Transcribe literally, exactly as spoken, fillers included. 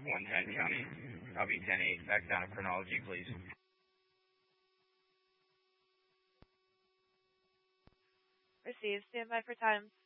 one ten County. Copy ten eight. Back down to chronology, please. Received. Stand by for time.